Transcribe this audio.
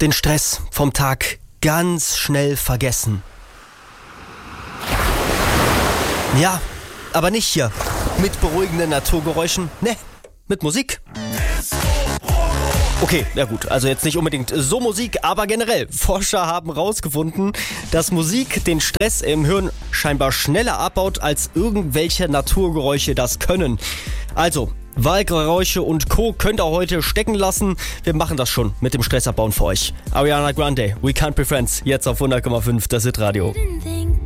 den Stress vom Tag ganz schnell vergessen. Ja, aber nicht hier mit beruhigenden Naturgeräuschen, ne, mit Musik. Okay, ja gut, also jetzt nicht unbedingt so Musik, aber generell. Forscher haben herausgefunden, dass Musik den Stress im Hirn scheinbar schneller abbaut, als irgendwelche Naturgeräusche das können. Also, Waldgeräusche und Co. könnt ihr heute stecken lassen. Wir machen das schon mit dem Stressabbauen für euch. Ariana Grande, We Can't Be Friends, jetzt auf 100,5 das Hit Radio.